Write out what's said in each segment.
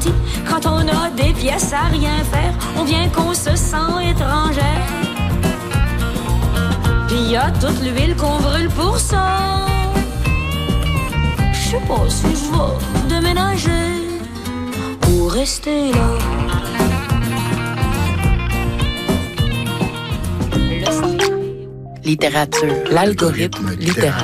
petit. Quand on a des pièces à rien faire, on vient qu'on se sent étrangère. Puis y a toute l'huile qu'on brûle pour ça. Je sais pas si je vais déménager ou rester là. Littérature, l'algorithme littéraire.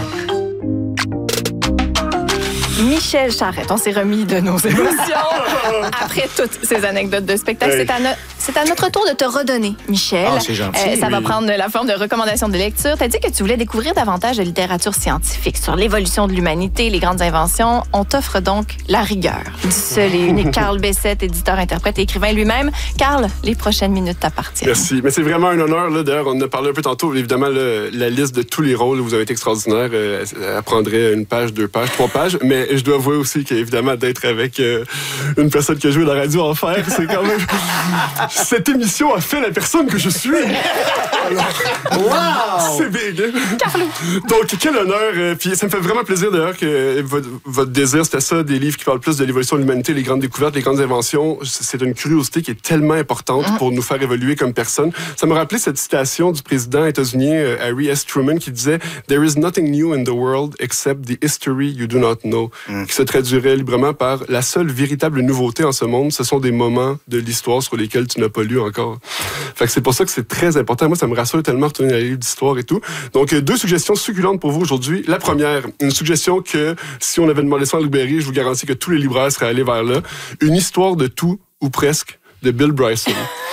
Michel Charette, on s'est remis de nos émotions après toutes ces anecdotes de spectacle. C'est à notre tour de te redonner, Michel. Ah, c'est gentil. Ça va prendre la forme de recommandations de lecture. Tu as dit que tu voulais découvrir davantage de littérature scientifique sur l'évolution de l'humanité, les grandes inventions. On t'offre donc la rigueur du seul et unique Carl Bessette, éditeur, interprète et écrivain lui-même. Carl, les prochaines minutes t'appartiennent. Merci. Mais c'est vraiment un honneur. Là. D'ailleurs, on en a parlé un peu tantôt. Évidemment, la liste de tous les rôles où vous avez été extraordinaire, elle prendrait 1 page, 2 pages, 3 pages. Mais je dois avouer aussi qu'évidemment, d'être avec une personne qui a joué dans Radio Enfer, c'est quand même... Cette émission a fait la personne que je suis. Alors, wow! C'est big. Carlo. Donc, quel honneur. Puis ça me fait vraiment plaisir d'ailleurs que votre désir, c'était ça, des livres qui parlent plus de l'évolution de l'humanité, les grandes découvertes, les grandes inventions. C'est une curiosité qui est tellement importante pour nous faire évoluer comme personne. Ça me rappelait cette citation du président états-unien Harry S. Truman qui disait « There is nothing new in the world except the history you do not know », qui se traduirait librement par « La seule véritable nouveauté en ce monde, ce sont des moments de l'histoire sur lesquels tu n'as pas lu encore. » Fait que c'est pour ça que c'est très important. Moi, ça me rassure tellement de retourner à la livre d'histoire et tout. Donc, 2 suggestions succulentes pour vous aujourd'hui. La première, une suggestion que si on avait demandé ça en librairie, je vous garantis que tous les libraires seraient allés vers là. Une histoire de tout, ou presque, de Bill Bryson.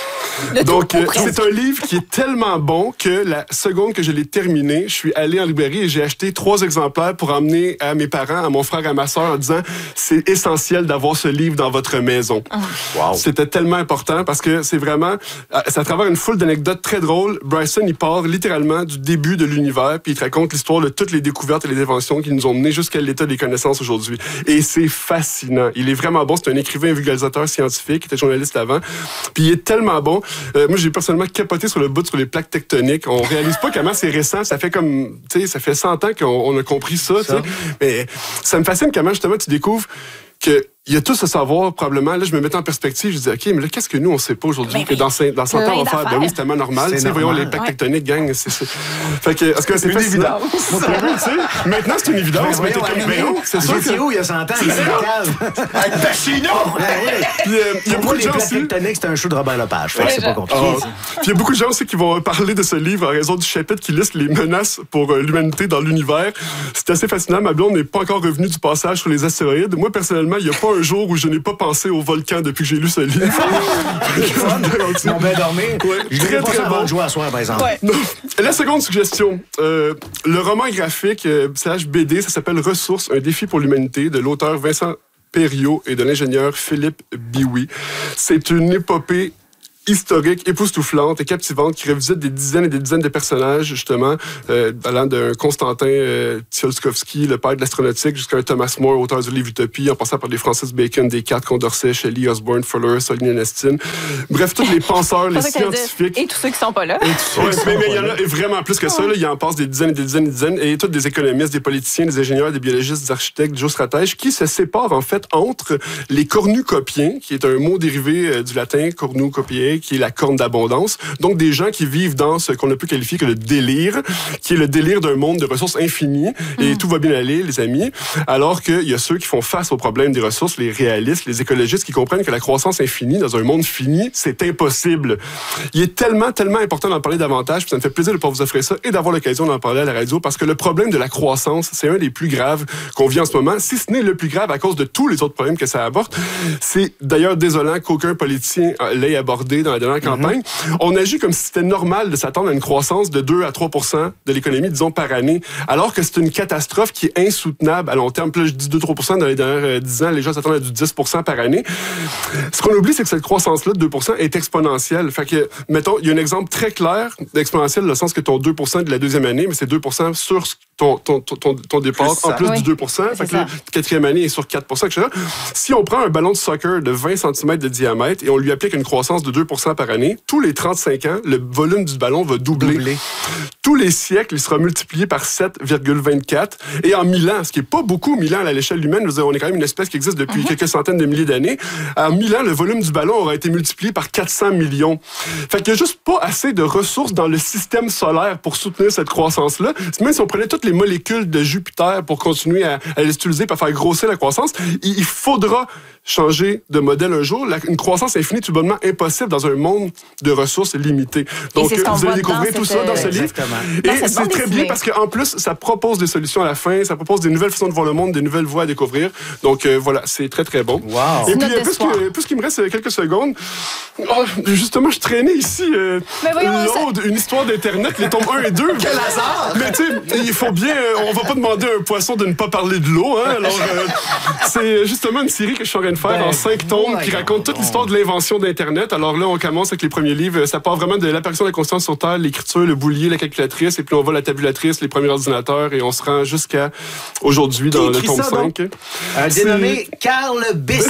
Donc, c'est un livre qui est tellement bon que la seconde que je l'ai terminé, je suis allé en librairie et j'ai acheté 3 exemplaires pour emmener à mes parents, à mon frère et à ma sœur en disant « C'est essentiel d'avoir ce livre dans votre maison. » Wow. C'était tellement important parce que c'est vraiment... C'est à travers une foule d'anecdotes très drôles. Bryson, il part littéralement du début de l'univers puis il te raconte l'histoire de toutes les découvertes et les inventions qui nous ont menés jusqu'à l'état des connaissances aujourd'hui. Et c'est fascinant. Il est vraiment bon. C'est un écrivain et vulgarisateur scientifique. Il était journaliste avant. Puis il est tellement bon. Moi, j'ai personnellement capoté sur le bout sur les plaques tectoniques. On réalise pas comment c'est récent. Ça fait comme, tu sais, ça fait 100 ans qu'on a compris ça, tu sais. Mais ça me fascine comment, justement, tu découvres que il y a tout ce savoir, probablement. Là, je me mettais en perspective, je disais, OK, mais là, qu'est-ce que nous, on sait pas aujourd'hui? Que dans 100 ans, on va faire, ben oui, c'est tellement normal. Tu sais, voyons, les plaques tectoniques, gang, c'est ça. Fait que, est-ce que c'est une évidence? Maintenant, c'est une évidence. Mais c'est sûr que... où il y a 100 ans? Il y a avec Pacino! Il y a beaucoup de gens aussi... Les plaques tectoniques, c'est un show de Robert Lepage. Fait que c'est pas compliqué. Puis il y a beaucoup de gens aussi qui vont parler de ce livre en raison du chapitre qui liste les menaces pour l'humanité dans l'univers. C'est assez fascinant. Ma blonde n'est pas encore revenue du passage sur les astéroïdes. Moi, personnellement, il n'y a pas un jour où je n'ai pas pensé au volcan depuis que j'ai lu ce livre. On va dormir. Ouais, je très, pas très ça bon. De jouer à soir, par exemple. Ouais. La seconde suggestion, le roman graphique /BD, ça s'appelle Ressources, un défi pour l'humanité, de l'auteur Vincent Perriot et de l'ingénieur Philippe Biouy. C'est une épopée historique, époustouflante et captivante qui revisite des dizaines et des dizaines de personnages, justement, allant d'un Constantin Tsiolkovsky, le père de l'astronautique, jusqu'à un Thomas More, auteur du livre Utopie, en passant par des Francis Bacon, Descartes, Condorcet, Shelley, Osborne, Fuller, Soline Ernestine. Bref, tous les penseurs, les scientifiques. Et tous ceux qui sont pas là. Mais il y en a vraiment plus que ça. Là. Il en passe des dizaines et des dizaines et des dizaines. Et tous des économistes, des politiciens, des ingénieurs, des biologistes, des architectes, des géostratèges, qui se séparent, en fait, entre les cornucopiens, qui est un mot dérivé du latin cornucopiae, qui est la corne d'abondance. Donc, des gens qui vivent dans ce qu'on a pu qualifier que le délire, qui est le délire d'un monde de ressources infinies, et tout va bien aller, les amis, alors qu'il y a ceux qui font face au problème des ressources, les réalistes, les écologistes, qui comprennent que la croissance infinie dans un monde fini, c'est impossible. Il est tellement, tellement important d'en parler davantage, puis ça me fait plaisir de pouvoir vous offrir ça et d'avoir l'occasion d'en parler à la radio, parce que le problème de la croissance, c'est un des plus graves qu'on vit en ce moment, si ce n'est le plus grave à cause de tous les autres problèmes que ça aborde. C'est d'ailleurs désolant qu'aucun politicien l'ait abordé dans la dernière campagne. On agit comme si c'était normal de s'attendre à une croissance de 2 à 3% de l'économie, disons, par année, alors que c'est une catastrophe qui est insoutenable à long terme. Puis là, je dis 2-3% dans les dernières 10 ans, les gens s'attendent à du 10% par année. Ce qu'on oublie, c'est que cette croissance-là de 2% est exponentielle. Fait que, mettons, il y a un exemple très clair d'exponentielle, dans le sens que ton 2% de la deuxième année, mais c'est 2% sur ton départ, en plus du 2%. Fait que la quatrième année est sur 4%, etc. Si on prend un ballon de soccer de 20 cm de diamètre et on lui applique une croissance de 2% % par année. Tous les 35 ans, le volume du ballon va doubler. Tous les siècles, il sera multiplié par 7,24. Et en 1000 ans, ce qui n'est pas beaucoup 1000 ans à l'échelle humaine, je veux dire, on est quand même une espèce qui existe depuis quelques centaines de milliers d'années. En 1000 ans, le volume du ballon aura été multiplié par 400 millions. Fait qu'il n'y a juste pas assez de ressources dans le système solaire pour soutenir cette croissance-là. Même si on prenait toutes les molécules de Jupiter pour continuer à les utiliser pour faire grossir la croissance, il faudra changer de modèle un jour. Une croissance infinie est tout bonnement impossible dans un monde de ressources limitées. Donc, vous allez découvrir tout ça dans ce livre. Et c'est très bien parce qu'en plus, ça propose des solutions à la fin, ça propose des nouvelles façons de voir le monde, des nouvelles voies à découvrir. Donc, voilà, c'est très, très bon. Wow. Et puis, puisqu'il me reste quelques secondes, justement, je traînais ici une histoire d'Internet, les tomes 1 et 2. Quel hasard! Mais tu sais, il faut bien... on va pas demander à un poisson de ne pas parler de l'eau. Hein? Alors, c'est justement une série que je suis en train de faire en 5 tomes qui raconte toute l'histoire de l'invention d'Internet. Alors là, on commence avec les premiers livres. Ça part vraiment de l'apparition de la conscience sur Terre, l'écriture, le boulier, la calculatrice, et puis on va à la tabulatrice, les premiers ordinateurs, et on se rend jusqu'à aujourd'hui dans le tome 5. Dénommé Carl Bessette.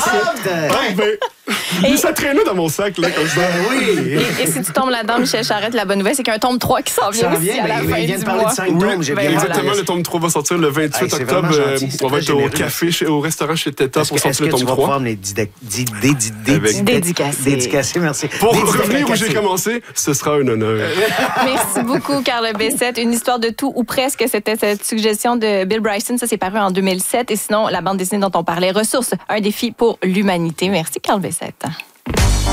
Ça traînait dans mon sac, là, comme ça. Oui. Et si tu tombes là-dedans, Michel Charette, la bonne nouvelle, c'est qu'il y a un tome 3 qui s'en vient aussi à la fin il vient du de parler mois. de 5 tomes. Oui, exactement. Le tome 3 va sortir le 28 octobre. On va être au café, au restaurant chez Teta pour sortir le tome 3. Est-ce que tu vas pouvoir me les dédicacer? Merci. Pour revenir où j'ai commencé, ce sera un honneur. Merci beaucoup, Carl Bessette. Une histoire de tout ou presque, c'était cette suggestion de Bill Bryson. Ça, c'est paru en 2007. Et sinon, la bande dessinée dont on parlait, Ressources, un défi pour l'humanité. Merci, Carl Bessette.